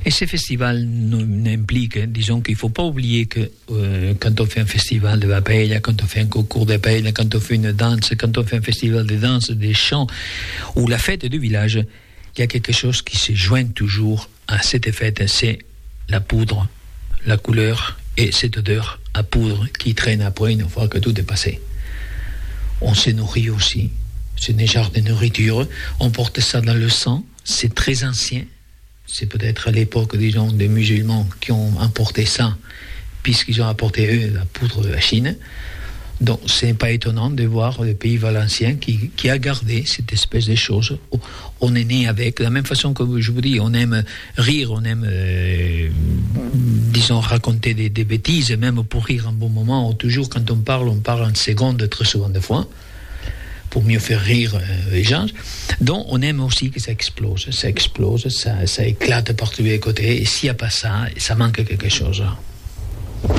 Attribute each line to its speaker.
Speaker 1: Et ces festivals n'impliquent, disons qu'il ne faut pas oublier que quand on fait un festival de la paella, quand on fait un concours de paella, quand on fait une danse, quand on fait un festival de danse, des chants, ou la fête du village, il y a quelque chose qui se joint toujours à cette fête, c'est la poudre, la couleur et cette odeur à poudre qui traîne après une fois que tout est passé. On se nourrit aussi, c'est des genres de nourriture, on porte ça dans le sang, c'est très ancien, c'est peut-être à l'époque des gens, des musulmans qui ont importé ça, puisqu'ils ont apporté eux la poudre de la Chine. Donc c'est pas étonnant de voir le pays valencien qui a gardé cette espèce de choses. On est né avec, de la même façon que je vous dis, on aime rire, on aime disons raconter des bêtises, même pour rire un bon moment, ou toujours quand on parle en secondes très souvent de fois, pour mieux faire rire les gens. Donc on aime aussi que ça explose, ça éclate partout les côtés, et s'il n'y a pas ça, ça manque quelque chose.